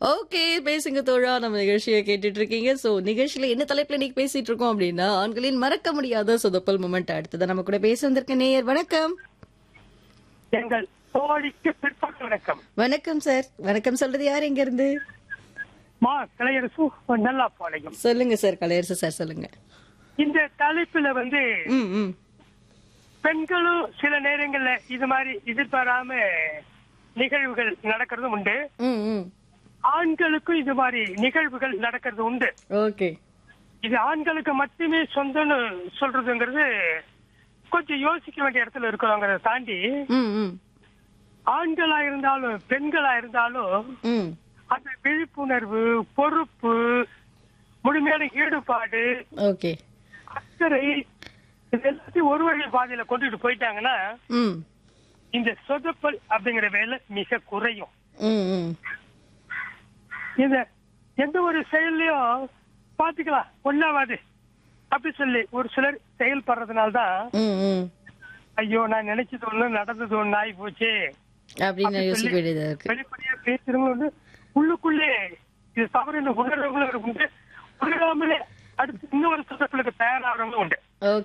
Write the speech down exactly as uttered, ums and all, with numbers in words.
Okay. பேசுங்க தோழா. நம்ம நிகழ்ச்சிய கேட்டுட்டு இருக்கீங்க. சோ, நிகழ்ச்சியில என்ன தலைப்புல இன்னைக்கு பேசிட்டு இருக்கோம் அப்டின்னா, ஆண்களின் மறக்க முடியாத சொதப்பல் மொமெண்ட். அடுத்ததா நம்ம கூட பேச வந்திருக்க நேயர் வணக்கம். எங்கள் தோழிக்கு பிற்பட்ட வணக்கம். வணக்கம் சார். வணக்கம் சொல்றது யார் எங்க இருந்து? மா கலையரசு நல்லா பாளையம். சொல்லுங்க சார். கலையரசு சார் சொல்லுங்க. இந்த தலைப்புல வந்து ம் ம் பெண்களும் சில நேரங்கள்ல இது மாதிரி எதிர்பாராம நிகழ்வுகள் நடக்கிறது உண்டு. ம் ம் ஆண்களுக்கும் இது மாதிரி நிகழ்வுகள் நடக்கிறது உண்டு. ஓகே. இது ஆண்களுக்கு மட்டுமே சொந்தம்னு சொல்றதுங்கிறது கொஞ்சம் யோசிக்க வேண்டிய இடத்துல இருக்கிறோங்கிறத தாண்டி ம் ம் ஆண்களா இருந்தாலும் பெண்களா இருந்தாலும் ம் அந்த விழிப்புணர்வு, பொறுப்பு, முழுமையான ஈடுபாடு, ஓகே. அக்கறை இது எல்லாத்தையும் ஒரு வழி பாதையில கொண்டுட்டு போயிட்டாங்கன்னா ம் இந்த சொதப்பல் அப்படிங்கிற வேலை மிக குறையும். ம் ம் இந்த எந்த ஒரு செயல்லையும் பாத்துக்கலாம் ஒன்னாவது அப்படி சொல்லி ஒரு சிலர் செயல்படுறதுனால்தான் ம் ம் ஐயோ நான் நினைச்சது ஒண்ணு நடந்தது ஒண்ணு ஆகி போச்சு அப்படின்னு யோசிக்க வேண்டியதா இருக்கு. வெளிப்படையா பேசுறவங்க வந்து உள்ளுக்குள்ளே இது தவறு உணர்றவங்களும் உண்டு. உணராமலே அடுத்து இன்னொரு சொதப்பலுக்கு தயாராகிறவங்களும் உண்டு. ஓகே.